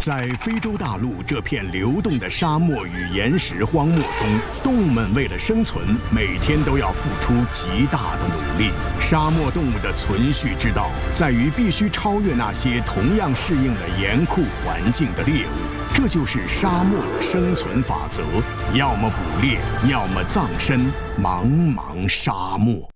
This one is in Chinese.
在非洲大陆这片流动的沙漠与岩石荒漠中，动物们为了生存，每天都要付出极大的努力。沙漠动物的存续之道，在于必须超越那些同样适应了严酷环境的猎物。这就是沙漠生存法则：要么捕猎，要么葬身茫茫沙漠。